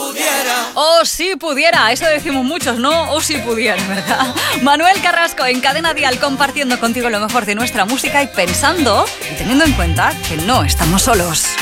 Oh, si pudiera, eso decimos muchos, ¿no? Oh, si pudiera, ¿verdad? Manuel Carrasco en Cadena Dial, compartiendo contigo lo mejor de nuestra música y pensando y teniendo en cuenta que no estamos solos.